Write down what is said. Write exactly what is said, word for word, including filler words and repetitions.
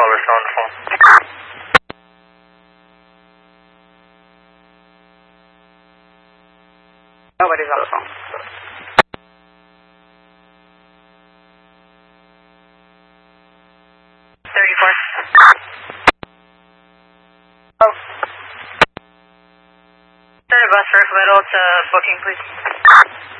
caller's on the phone. Nobody's on the phone. thirty-four. Oh. Send a bus for Middle to booking, please.